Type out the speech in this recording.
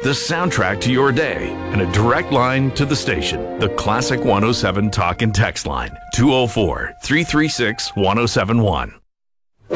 the soundtrack to your day, and a direct line to the station. The Classic 107 Talk and Text Line, 204-336-1071.